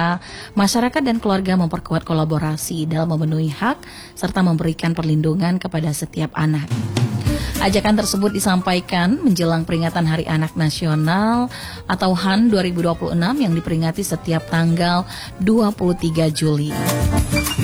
usaha, masyarakat dan keluarga memperkuat kolaborasi dalam memenuhi hak serta memberikan perlindungan kepada setiap anak. Ajakan tersebut disampaikan menjelang peringatan Hari Anak Nasional atau HAN 2026 yang diperingati setiap tanggal 23 Juli.